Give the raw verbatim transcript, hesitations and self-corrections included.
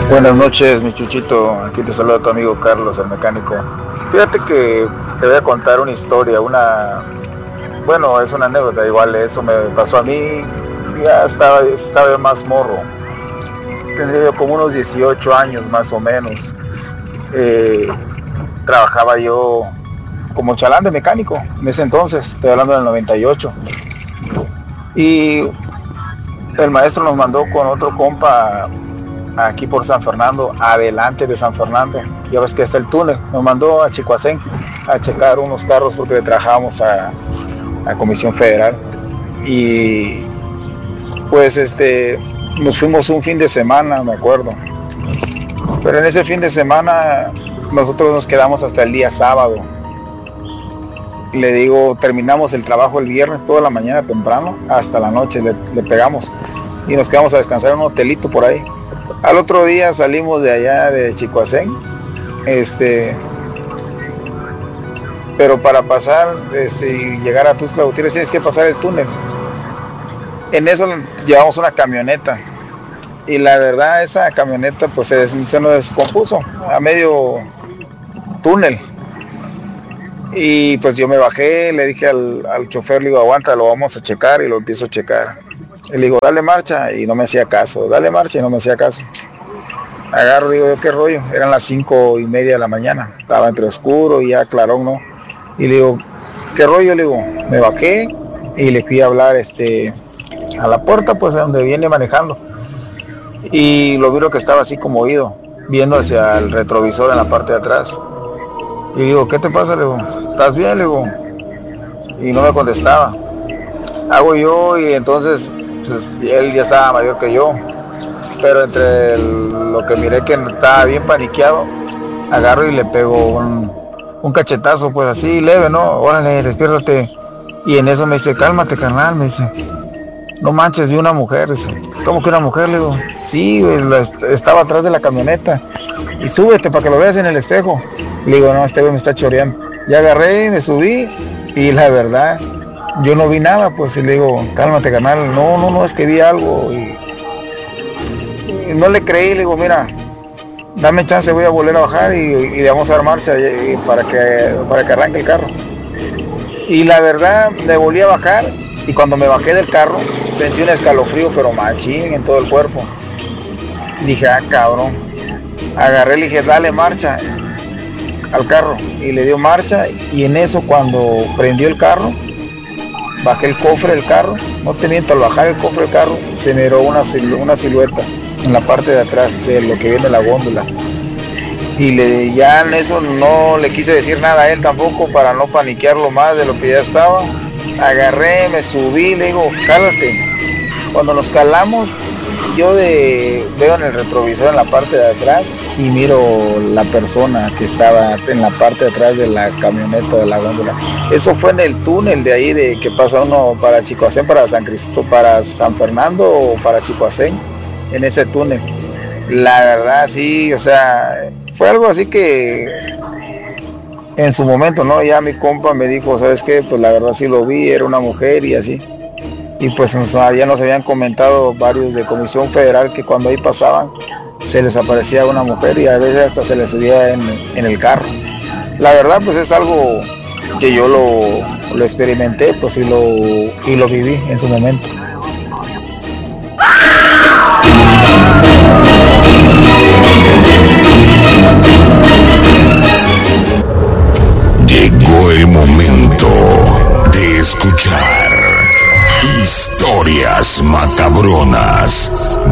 Buenas noches, mi Chuchito. Aquí te saluda tu amigo Carlos, el mecánico. Fíjate que te voy a contar una historia, una... Bueno, es una anécdota, igual eso me pasó a mí. Ya estaba, estaba más morro. Tendría yo como unos dieciocho años más o menos. Eh, trabajaba yo como chalán de mecánico en ese entonces, estoy hablando del noventa y ocho. Y el maestro nos mandó con otro compa aquí por San Fernando, adelante de San Fernando, ya ves que está el túnel, nos mandó a Chicoacén a checar unos carros porque trabajábamos a, a Comisión Federal. Y pues este nos fuimos un fin de semana, me acuerdo, pero en ese fin de semana nosotros nos quedamos hasta el día sábado. Le digo, terminamos el trabajo el viernes toda la mañana temprano hasta la noche, le, le pegamos y nos quedamos a descansar en un hotelito por ahí. Al otro día salimos de allá de Chicoacén, este, pero para pasar este, y llegar a Tuxtla Gutiérrez tienes que pasar el túnel. En eso llevamos una camioneta y la verdad esa camioneta pues se, se nos descompuso a medio túnel. Y pues yo me bajé, le dije al, al chofer, le digo, aguanta, lo vamos a checar, y lo empiezo a checar. Le digo, dale marcha, y no me hacía caso, dale marcha, y no me hacía caso. Agarro, digo, ¿qué rollo? Eran las cinco y media de la mañana, estaba entre oscuro y ya clarón, ¿no? Y le digo, ¿qué rollo? Le digo, me bajé y le fui a hablar este, a la puerta, pues, de donde viene manejando. Y lo vi que estaba así como oído, viendo hacia el retrovisor en la parte de atrás. Y digo, ¿qué te pasa? Le digo, ¿estás bien? Le digo, y no me contestaba. Hago yo y entonces pues, él ya estaba mayor que yo, pero entre el, lo que miré que estaba bien paniqueado, agarro y le pego un, un cachetazo, pues así leve, ¿no? Órale, despiértate. Y en eso me dice, cálmate, carnal, me dice, no manches, vi una mujer. Dice, ¿cómo que una mujer? Le digo, sí, güey, la, estaba atrás de la camioneta. Y súbete para que lo veas en el espejo. Le digo, no, este güey me está choreando. Ya agarré, me subí y la verdad, yo no vi nada, pues, y le digo, cálmate, carnal. No, no, no, es que vi algo. Y, y no le creí, le digo, mira, dame chance, voy a volver a bajar y, y le vamos a dar marcha y, y para, que, para que arranque el carro. Y la verdad, me volví a bajar y cuando me bajé del carro, sentí un escalofrío, pero machín en todo el cuerpo. Dije, ah, cabrón. Agarré, le dije, dale marcha al carro, y le dio marcha, y en eso cuando prendió el carro, bajé el cofre del carro, no te miento, al bajar el cofre del carro, se miró una, una silueta en la parte de atrás de lo que viene la góndola, y le, ya en eso no le quise decir nada a él tampoco para no paniquearlo más de lo que ya estaba. Agarré, me subí, le digo, cálate. Cuando nos calamos, yo de, veo en el retrovisor en la parte de atrás y miro la persona que estaba en la parte de atrás de la camioneta de la góndola. Eso fue en el túnel de ahí de que pasa uno para Chicoacén, para San Cristo, para San Fernando o para Chicoacén, en ese túnel. La verdad sí, o sea, fue algo así que en su momento, ¿no? Ya mi compa me dijo, ¿sabes qué? Pues la verdad sí lo vi, era una mujer y así. Y pues nos, ya nos habían comentado varios de Comisión Federal que cuando ahí pasaban se les aparecía una mujer y a veces hasta se les subía en, en el carro. La verdad pues es algo que yo lo, lo experimenté pues y lo, y lo viví en su momento. Llegó el momento de escuchar historias macabronas